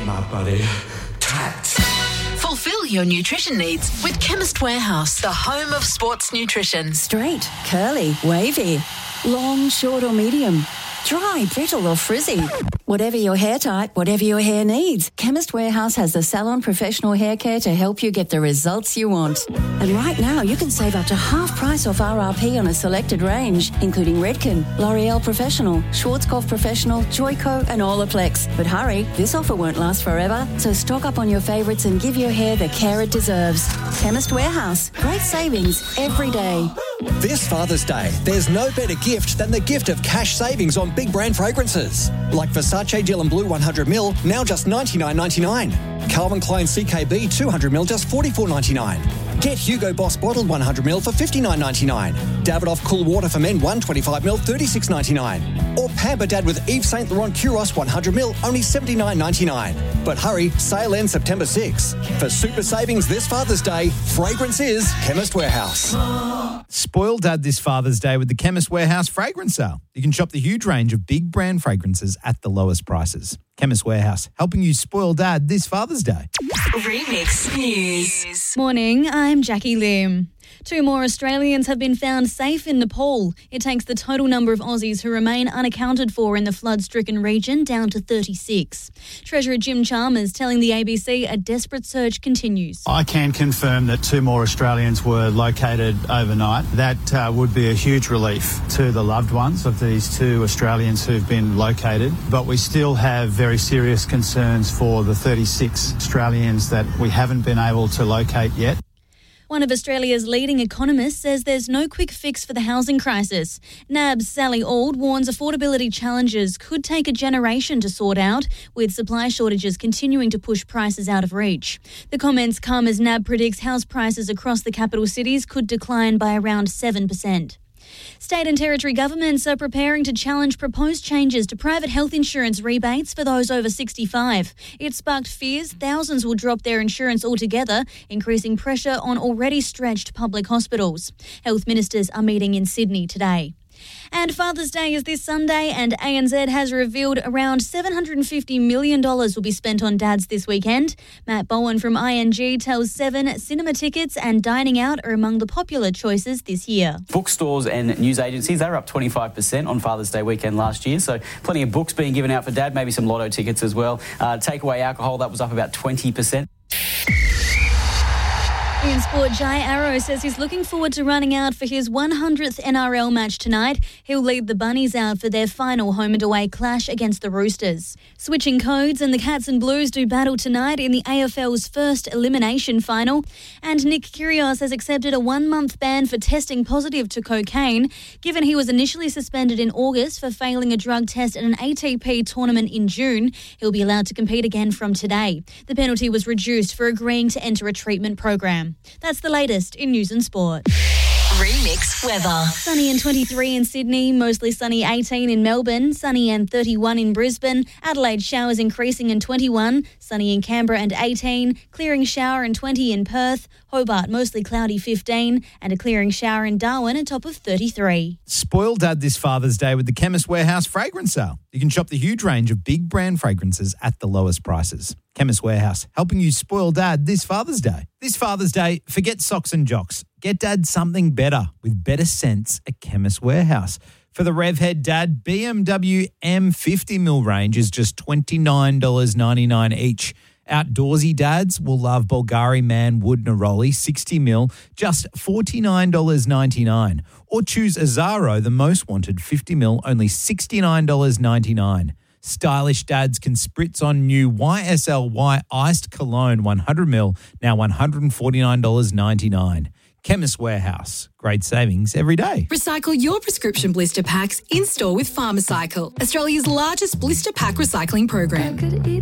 my buddy. Tact. Fulfill your nutrition needs with Chemist Warehouse, the home of sports nutrition. Straight, curly, wavy, long, short or medium, dry, brittle or frizzy. Whatever your hair type, whatever your hair needs, Chemist Warehouse has the Salon Professional Hair Care to help you get the results you want. And right now, you can save up to half price off RRP on a selected range, including Redken, L'Oreal Professional, Schwarzkopf Professional, Joico and Olaplex. But hurry, this offer won't last forever, so stock up on your favourites and give your hair the care it deserves. Chemist Warehouse. Great savings every day. This Father's Day, there's no better gift than the gift of cash savings on big brand fragrances. Like Versace Dylan Blue 100ml, now just $99.99. Calvin Klein CKB 200ml, just $44.99. Get Hugo Boss bottled 100ml for $59.99. Davidoff Cool Water for Men 125ml, $36.99. Or Pamper Dad with Yves Saint Laurent Kuros 100ml, only $79.99. But hurry, sale ends September 6. For super savings this Father's Day, fragrance is Chemist Warehouse. Spoil Dad this Father's Day with the Chemist Warehouse fragrance sale. You can shop the huge range of big brand fragrances at the lowest prices. Chemist Warehouse, helping you spoil Dad this Father's Day. Remix News. Morning, I'm Jackie Lim. 2 more Australians have been found safe in Nepal. It takes the total number of Aussies who remain unaccounted for in the flood-stricken region down to 36. Treasurer Jim Chalmers telling the ABC a desperate search continues. I can confirm that 2 more Australians were located overnight. That would be a huge relief to the loved ones of these 2 Australians who've been located. But we still have very serious concerns for the 36 Australians that we haven't been able to locate yet. One of Australia's leading economists says there's no quick fix for the housing crisis. NAB's Sally Auld warns affordability challenges could take a generation to sort out, with supply shortages continuing to push prices out of reach. The comments come as NAB predicts house prices across the capital cities could decline by around 7%. State and territory governments are preparing to challenge proposed changes to private health insurance rebates for those over 65. It sparked fears thousands will drop their insurance altogether, increasing pressure on already stretched public hospitals. Health ministers are meeting in Sydney today. And Father's Day is this Sunday, and ANZ has revealed around $750 million will be spent on dads this weekend. Matt Bowen from ING tells Seven cinema tickets and dining out are among the popular choices this year. Bookstores and news agencies, they were up 25% on Father's Day weekend last year, so plenty of books being given out for dad, maybe some lotto tickets as well. Takeaway alcohol, that was up about 20%. In sport, Jai Arrow says he's looking forward to running out for his 100th NRL match tonight. He'll lead the Bunnies out for their final home and away clash against the Roosters. Switching codes, and the Cats and Blues do battle tonight in the AFL's first elimination final. And Nick Kyrgios has accepted a 1-month ban for testing positive to cocaine, given he was initially suspended in August for failing a drug test at an ATP tournament in June. He'll be allowed to compete again from today. The penalty was reduced for agreeing to enter a treatment program. That's the latest in news and sport. Remix weather. Sunny and 23 in Sydney, mostly sunny 18 in Melbourne, sunny and 31 in Brisbane, Adelaide showers increasing in 21, sunny in Canberra and 18, clearing shower and 20 in Perth, Hobart mostly cloudy 15, and a clearing shower in Darwin, a top of 33. Spoil Dad this Father's Day with the Chemist Warehouse fragrance sale. You can shop the huge range of big brand fragrances at the lowest prices. Chemist Warehouse, helping you spoil Dad this Father's Day. This Father's Day, forget socks and jocks. Get Dad something better with better scents at Chemist Warehouse. For the Revhead Dad, BMW M50ml range is just $29.99 each. Outdoorsy dads will love Bulgari Man Wood Neroli 60ml, just $49.99. Or choose Azaro, the most wanted 50ml, only $69.99. Stylish dads can spritz on new YSL Iced Cologne 100ml, now $149.99. Chemist Warehouse. Great savings every day. Recycle your prescription blister packs in-store with Pharmacycle, Australia's largest blister pack recycling program.